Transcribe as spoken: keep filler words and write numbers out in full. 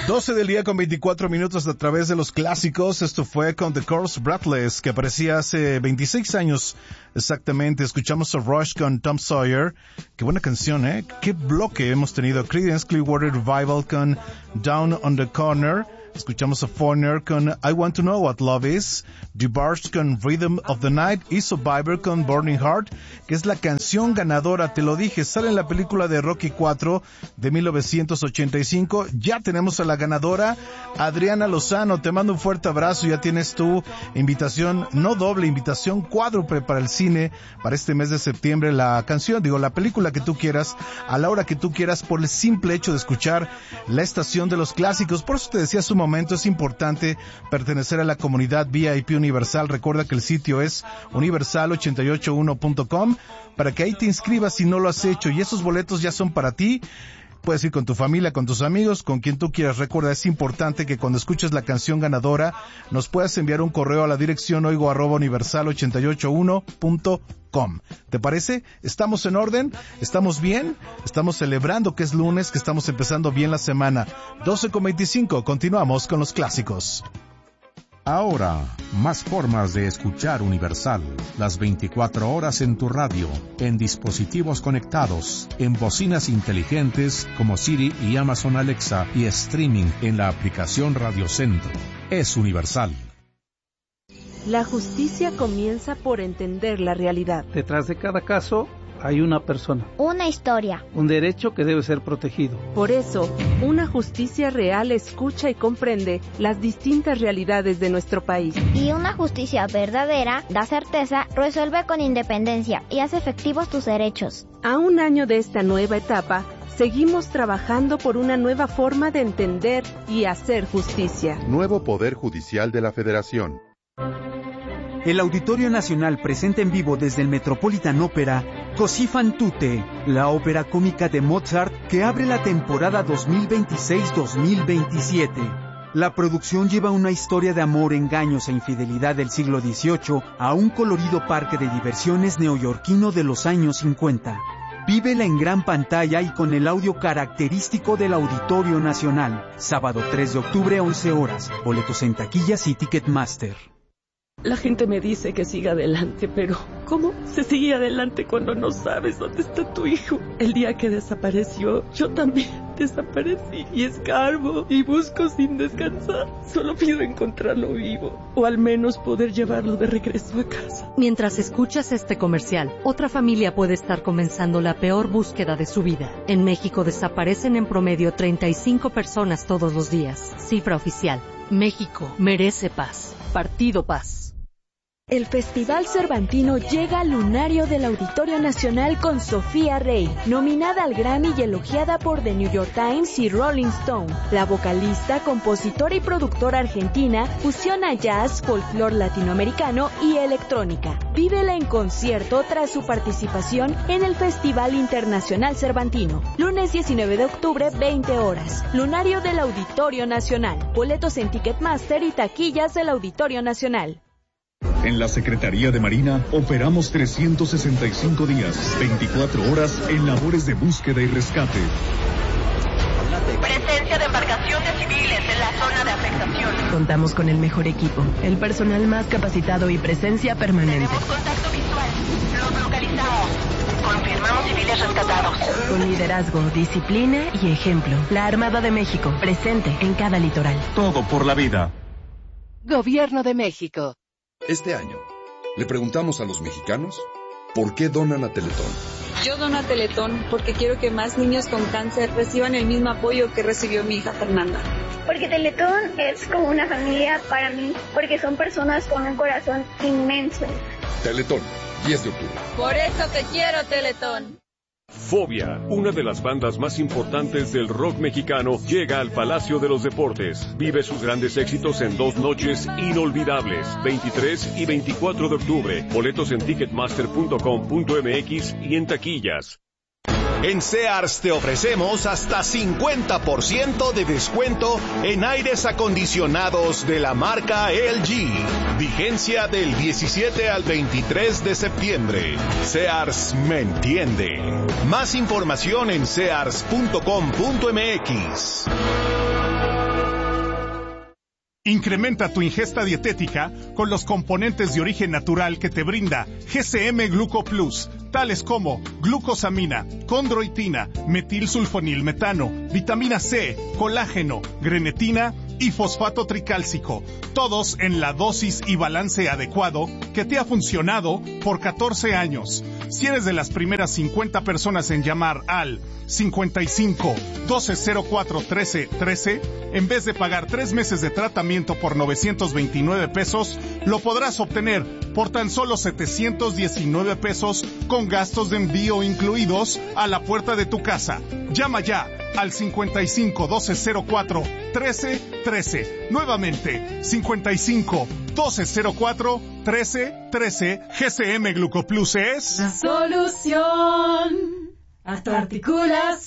doce del día con veinticuatro minutos a través de los clásicos. Esto fue con The Course Breathless, que aparecía hace veintiséis años exactamente. Escuchamos a Rush con Tom Sawyer. Qué buena canción, ¿eh? Qué bloque hemos tenido. Creedence Clearwater Revival con Down on the Corner. Escuchamos a Foreigner con I Want to Know What Love Is, DeBarge con Rhythm of the Night y Survivor con Burning Heart, que es la canción ganadora, te lo dije, sale en la película de Rocky cuatro de mil novecientos ochenta y cinco. Ya tenemos a la ganadora, Adriana Lozano, te mando un fuerte abrazo, ya tienes tu invitación, no doble, invitación cuádruple para el cine, para este mes de septiembre, la canción, digo, la película que tú quieras, a la hora que tú quieras, por el simple hecho de escuchar la estación de los clásicos. Por eso te decía hace un momento, es importante pertenecer a la comunidad V I P Universal. Recuerda que el sitio es universal ochenta y ocho uno punto com para que ahí te inscribas si no lo has hecho, y esos boletos ya son para ti. Puedes ir con tu familia, con tus amigos, con quien tú quieras. Recuerda, es importante que cuando escuches la canción ganadora nos puedas enviar un correo a la dirección oigo arroba universal ochenta y ocho uno punto com. ¿Te parece? ¿Estamos en orden? ¿Estamos bien? Estamos celebrando que es lunes, que estamos empezando bien la semana. doce con veinticinco, continuamos con los clásicos. Ahora, más formas de escuchar Universal. Las veinticuatro horas en tu radio, en dispositivos conectados, en bocinas inteligentes como Siri y Amazon Alexa, y streaming en la aplicación Radio Centro. Es Universal. La justicia comienza por entender la realidad. Detrás de cada caso hay una persona. Una historia. Un derecho que debe ser protegido. Por eso, una justicia real escucha y comprende las distintas realidades de nuestro país. Y una justicia verdadera da certeza, resuelve con independencia y hace efectivos tus derechos. A un año de esta nueva etapa, seguimos trabajando por una nueva forma de entender y hacer justicia. Nuevo Poder Judicial de la Federación. El Auditorio Nacional presenta en vivo desde el Metropolitan Opera Così fan tutte, la ópera cómica de Mozart que abre la temporada dos mil veintiséis dos mil veintisiete. La producción lleva una historia de amor, engaños e infidelidad del siglo dieciocho a un colorido parque de diversiones neoyorquino de los años cincuenta. Vívela en gran pantalla y con el audio característico del Auditorio Nacional. Sábado tres de octubre, once horas. Boletos en taquillas y Ticketmaster. La gente me dice que siga adelante, pero ¿cómo se sigue adelante cuando no sabes dónde está tu hijo? El día que desapareció, yo también desaparecí y escarbo y busco sin descansar. Solo pido encontrarlo vivo, o al menos poder llevarlo de regreso a casa. Mientras escuchas este comercial, otra familia puede estar comenzando la peor búsqueda de su vida. En México desaparecen en promedio treinta y cinco personas todos los días. Cifra oficial. México merece paz. Partido Paz. El Festival Cervantino llega al lunario del Auditorio Nacional con Sofía Rey, nominada al Grammy y elogiada por The New York Times y Rolling Stone. La vocalista, compositora y productora argentina fusiona jazz, folclore latinoamericano y electrónica. Vívela en concierto tras su participación en el Festival Internacional Cervantino. Lunes diecinueve de octubre, veinte horas. Lunario del Auditorio Nacional. Boletos en Ticketmaster y taquillas del Auditorio Nacional. En la Secretaría de Marina operamos trescientos sesenta y cinco días, veinticuatro horas en labores de búsqueda y rescate. Presencia de embarcaciones civiles en la zona de afectación. Contamos con el mejor equipo, el personal más capacitado y presencia permanente. Tenemos contacto visual. Los localizamos. Confirmamos civiles rescatados. Con liderazgo, disciplina y ejemplo. La Armada de México, presente en cada litoral. Todo por la vida. Gobierno de México. Este año, le preguntamos a los mexicanos por qué donan a Teletón. Yo dono a Teletón porque quiero que más niños con cáncer reciban el mismo apoyo que recibió mi hija Fernanda. Porque Teletón es como una familia para mí, porque son personas con un corazón inmenso. Teletón, diez de octubre. Por eso te quiero, Teletón. Fobia, una de las bandas más importantes del rock mexicano, llega al Palacio de los Deportes. Vive sus grandes éxitos en dos noches inolvidables, veintitrés y veinticuatro de octubre. Boletos en ticketmaster punto com punto m x y en taquillas. En Sears te ofrecemos hasta cincuenta por ciento de descuento en aires acondicionados de la marca L G. Vigencia del diecisiete al veintitrés de septiembre. Sears me entiende. Más información en sears punto com punto m x. Incrementa tu ingesta dietética con los componentes de origen natural que te brinda G C M Gluco Plus, tales como glucosamina, condroitina, metilsulfonilmetano, vitamina C, colágeno, grenetina y fosfato tricálcico, todos en la dosis y balance adecuado que te ha funcionado por catorce años. Si eres de las primeras cincuenta personas en llamar al cincuenta y cinco, doce cero cuatro, trece, trece, en vez de pagar tres meses de tratamiento por novecientos veintinueve pesos, lo podrás obtener por tan solo setecientos diecinueve pesos con gastos de envío incluidos a la puerta de tu casa. Llama ya al cincuenta y cinco, doce cero cuatro, trece, trece. Nuevamente, cincuenta y cinco, doce cero cuatro, trece, trece. G C M Glucoplus es la solución a tu articulación.